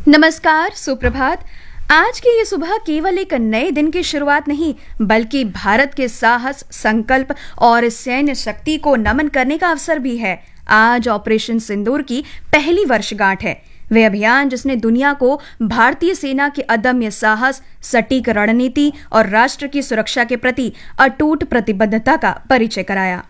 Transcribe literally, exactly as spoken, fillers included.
नमस्कार, सुप्रभात। आज की ये सुबह केवल एक नए दिन की शुरुआत नहीं, बल्कि भारत के साहस, संकल्प और सैन्य शक्ति को नमन करने का अवसर भी है। आज ऑपरेशन सिंदूर की पहली वर्षगांठ है। वे अभियान जिसने दुनिया को भारतीय सेना के अदम्य साहस, सटीक रणनीति और राष्ट्र की सुरक्षा के प्रति अटूट प्रतिबद्धता का परिचय कराया।